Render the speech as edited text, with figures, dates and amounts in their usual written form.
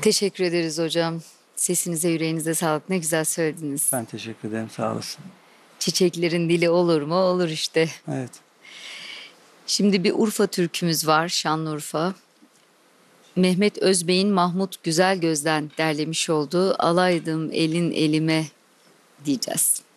Teşekkür ederiz hocam. Sesinize, yüreğinize sağlık. Ne güzel söylediniz. Ben teşekkür ederim, sağ olasın. Çiçeklerin dili olur mu? Olur işte. Evet. Şimdi bir Urfa türkümüz var, Şanlıurfa. Mehmet Özbey'in Mahmut Güzelgöz'den derlemiş olduğu Alaydım elin elime diyeceğiz.